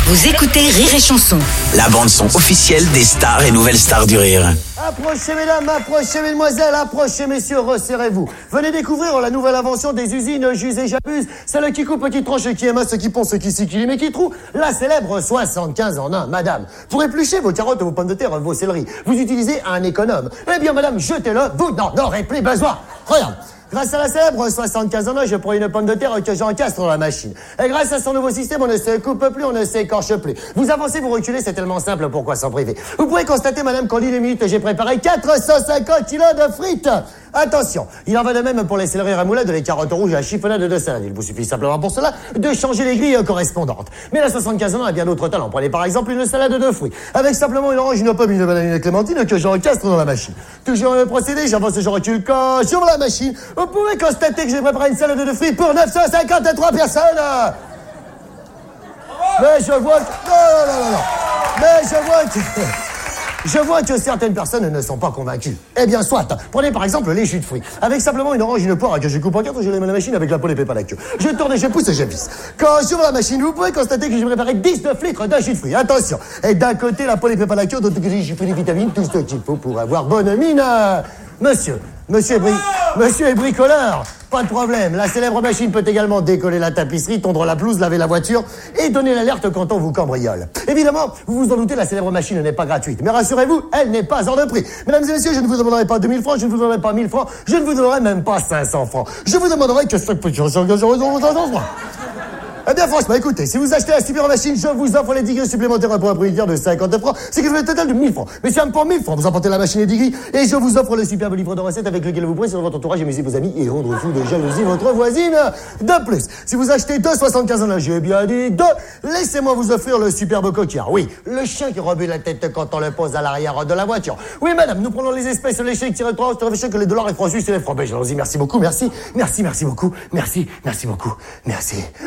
Vous écoutez Rire et Chanson. La bande-son officielle des stars et nouvelles stars du rire. Approchez mesdames, approchez mesdemoiselles, approchez messieurs, resserrez-vous. Venez découvrir la nouvelle invention des usines J'use et j'abuse. Celle qui coupe, qui tranche, qui émasse, qui ponce, qui scie, qui lime et qui troue. La célèbre 75 en 1, madame. Pour éplucher vos carottes, vos pommes de terre, vos céleris, vous utilisez un économe. Eh bien madame, jetez-le, vous n'en aurez plus besoin. Regarde. Grâce à la célèbre 75 en 1, je prends une pomme de terre que j'encastre dans la machine. Et grâce à son nouveau système, on ne se coupe plus, on ne s'écorche plus. Vous avancez, vous reculez, c'est tellement simple, pourquoi s'en priver? Vous pouvez constater, madame, qu'en 10 minutes, j'ai préparé 450 kilos de frites. Attention, il en va de même pour les céleris remoulades, les carottes rouges et la chiffonnade de salade. Il vous suffit simplement pour cela de changer les grilles correspondantes. Mais la 75 ans a bien d'autres talents. Prenez par exemple une salade de fruits, avec simplement une orange, une pomme, une banane, une clémentine que j'encastre dans la machine. Toujours le procédé, j'avance, je recule sur la machine. Vous pouvez constater que j'ai préparé une salade de fruits pour 953 personnes. Mais je vois que... Non. Mais je vois que certaines personnes ne sont pas convaincues. Eh bien, soit. Prenez par exemple les jus de fruits. Avec simplement une orange et une poire que je coupe en quatre, je les mets dans la machine avec la peau, les pépins, la queue. Je tourne et je pousse et je visse. Quand sur la machine, vous pouvez constater que j'ai préparé 19 litres de jus de fruits. Attention. Et d'un côté, la peau, les pépins, la queue, d'autre côté, j'ai pris les vitamines, tout ce qu'il faut pour avoir bonne mine. Monsieur est bricoleur. Pas de problème. La célèbre machine peut également décoller la tapisserie, tondre la pelouse, laver la voiture et donner l'alerte quand on vous cambriole. Évidemment, vous vous en doutez, la célèbre machine n'est pas gratuite. Mais rassurez-vous, elle n'est pas hors de prix. Mesdames et messieurs, je ne vous demanderai pas 2000 francs, je ne vous demanderai pas 1000 francs, je ne vous donnerai même pas 500 francs. Je vous demanderai que 5 petits francs. Eh bien, franchement, écoutez, si vous achetez la super machine, je vous offre les 10 grilles supplémentaires pour un prix de 50 francs. C'est que je vais le total de 1000 francs. Mais si pour 1000 francs, vous emportez la machine et 10 grilles, et je vous offre le superbe livre de recettes avec lequel vous pourrez sur votre entourage amuser vos amis et rendre fou de jalousie votre voisine. De plus, si vous achetez 2,75 en un, j'ai bien dit 2, laissez-moi vous offrir le superbe coquillard. Oui, le chien qui remue la tête quand on le pose à l'arrière de la voiture. Oui, madame, nous prenons les espèces léchées qui tirent le 3, que les dollars et francs suisses et les francs belges. Allons-y, merci beaucoup, merci beaucoup, merci beaucoup.